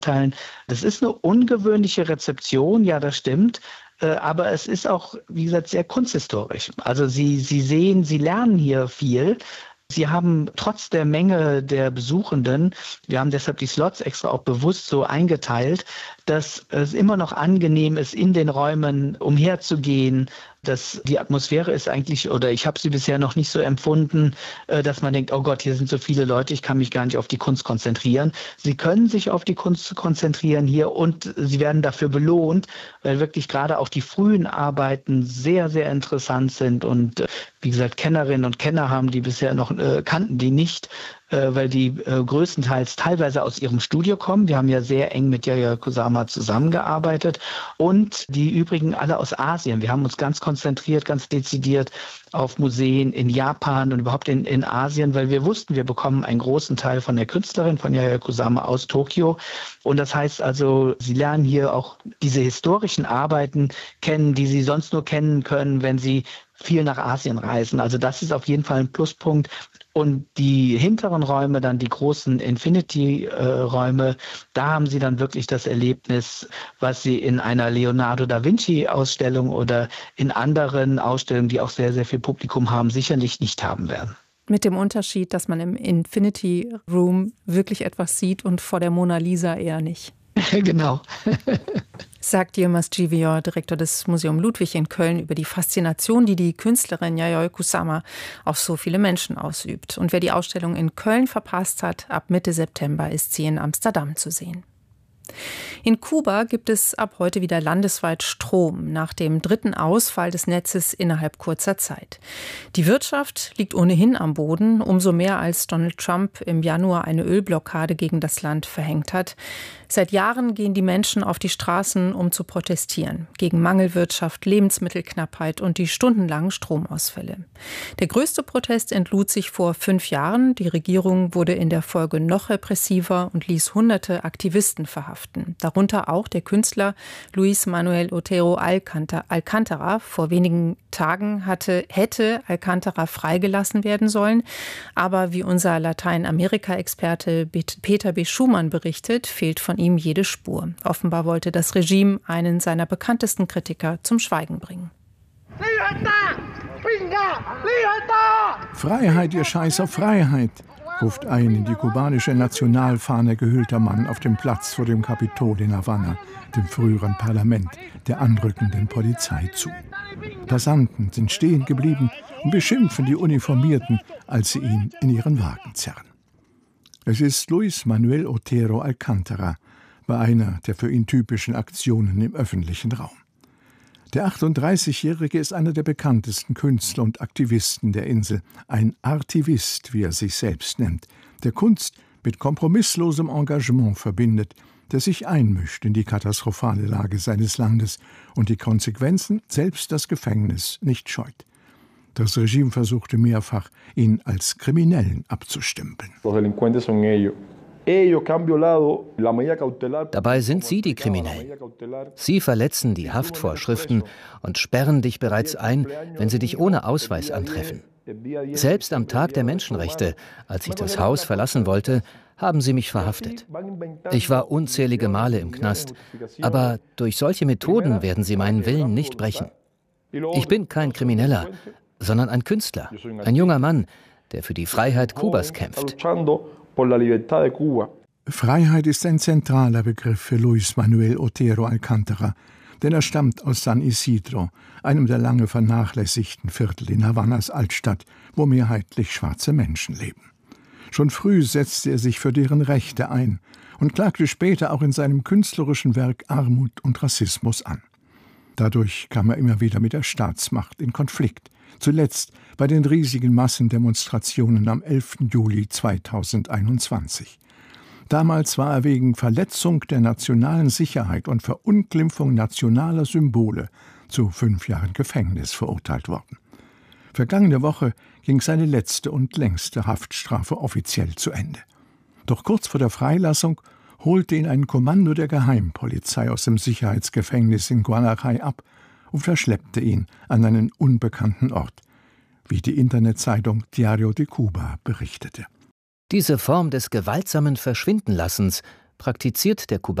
teilen. Das ist eine ungewöhnliche Rezeption, ja, das stimmt. Aber es ist auch, wie gesagt, sehr kunsthistorisch. Also Sie sehen, Sie lernen hier viel. Sie haben trotz der Menge der Besuchenden, wir haben deshalb die Slots extra auch bewusst so eingeteilt, dass es immer noch angenehm ist, in den Räumen umherzugehen, dass die Atmosphäre ist eigentlich, oder ich habe sie bisher noch nicht so empfunden, dass man denkt, oh Gott, hier sind so viele Leute, ich kann mich gar nicht auf die Kunst konzentrieren. Sie können sich auf die Kunst konzentrieren hier und sie werden dafür belohnt, weil wirklich gerade auch die frühen Arbeiten sehr, sehr interessant sind und wie gesagt, Kennerinnen und Kenner haben die bisher noch, kannten die nicht, weil die größtenteils teilweise aus ihrem Studio kommen. Wir haben ja sehr eng mit Yayoi Kusama zusammengearbeitet und die übrigen alle aus Asien. Wir haben uns ganz konzentriert, ganz dezidiert auf Museen in Japan und überhaupt in Asien, weil wir wussten, wir bekommen einen großen Teil von der Künstlerin, von Yayoi Kusama aus Tokio. Und das heißt also, sie lernen hier auch diese historischen Arbeiten kennen, die sie sonst nur kennen können, wenn sie viel nach Asien reisen. Also das ist auf jeden Fall ein Pluspunkt. Und die hinteren Räume, dann die großen Infinity-Räume, da haben Sie dann wirklich das Erlebnis, was Sie in einer Leonardo da Vinci-Ausstellung oder in anderen Ausstellungen, die auch sehr, sehr viel Publikum haben, sicherlich nicht haben werden. Mit dem Unterschied, dass man im Infinity Room wirklich etwas sieht und vor der Mona Lisa eher nicht. Genau. Sagt Yilmaz Civior, Direktor des Museum Ludwig in Köln, über die Faszination, die die Künstlerin Yayoi Kusama auf so viele Menschen ausübt. Und wer die Ausstellung in Köln verpasst hat, ab Mitte September ist sie in Amsterdam zu sehen. In Kuba gibt es ab heute wieder landesweit Strom, nach dem 3. Ausfall des Netzes innerhalb kurzer Zeit. Die Wirtschaft liegt ohnehin am Boden, umso mehr als Donald Trump im Januar eine Ölblockade gegen das Land verhängt hat. Seit Jahren gehen die Menschen auf die Straßen, um zu protestieren, gegen Mangelwirtschaft, Lebensmittelknappheit und die stundenlangen Stromausfälle. Der größte Protest entlud sich vor 5 Jahren. Die Regierung wurde in der Folge noch repressiver und ließ hunderte Aktivisten verhaften. Darunter auch der Künstler Luis Manuel Otero Alcántara. Vor wenigen Tagen hätte Alcántara freigelassen werden sollen. Aber wie unser Lateinamerika-Experte Peter B. Schumann berichtet, fehlt von ihm jede Spur. Offenbar wollte das Regime einen seiner bekanntesten Kritiker zum Schweigen bringen. Freiheit, ihr Scheiß auf Freiheit, ruft ein in die kubanische Nationalfahne gehüllter Mann auf dem Platz vor dem Kapitol in Havanna, dem früheren Parlament, der anrückenden Polizei zu. Passanten sind stehen geblieben und beschimpfen die Uniformierten, als sie ihn in ihren Wagen zerren. Es ist Luis Manuel Otero Alcántara bei einer der für ihn typischen Aktionen im öffentlichen Raum. Der 38-Jährige ist einer der bekanntesten Künstler und Aktivisten der Insel, ein Artivist, wie er sich selbst nennt, der Kunst mit kompromisslosem Engagement verbindet, der sich einmischt in die katastrophale Lage seines Landes und die Konsequenzen, selbst das Gefängnis, nicht scheut. Das Regime versuchte mehrfach, ihn als Kriminellen abzustempeln. Dabei sind Sie die Kriminellen. Sie verletzen die Haftvorschriften und sperren dich bereits ein, wenn sie dich ohne Ausweis antreffen. Selbst am Tag der Menschenrechte, als ich das Haus verlassen wollte, haben sie mich verhaftet. Ich war unzählige Male im Knast, aber durch solche Methoden werden sie meinen Willen nicht brechen. Ich bin kein Krimineller, sondern ein Künstler, ein junger Mann, der für die Freiheit Kubas kämpft. Freiheit ist ein zentraler Begriff für Luis Manuel Otero Alcántara, denn er stammt aus San Isidro, einem der lange vernachlässigten Viertel in Havannas Altstadt, wo mehrheitlich schwarze Menschen leben. Schon früh setzte er sich für deren Rechte ein und klagte später auch in seinem künstlerischen Werk Armut und Rassismus an. Dadurch kam er immer wieder mit der Staatsmacht in Konflikt, zuletzt bei den riesigen Massendemonstrationen am 11. Juli 2021. Damals war er wegen Verletzung der nationalen Sicherheit und Verunglimpfung nationaler Symbole zu 5 Jahren Gefängnis verurteilt worden. Vergangene Woche ging seine letzte und längste Haftstrafe offiziell zu Ende. Doch kurz vor der Freilassung holte ihn ein Kommando der Geheimpolizei aus dem Sicherheitsgefängnis in Guanajay ab und verschleppte ihn an einen unbekannten Ort, wie die Internetzeitung Diario de Cuba berichtete. Diese Form des gewaltsamen Verschwindenlassens praktiziert der